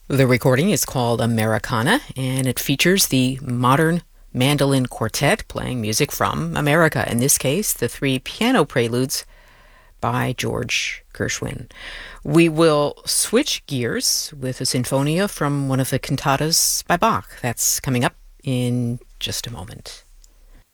The recording is called Americana, and it features the modern mandolin quartet playing music from America, in this case, the three piano preludes by George Gershwin. We will switch gears with a sinfonia from one of the cantatas by Bach. That's coming up in just a moment.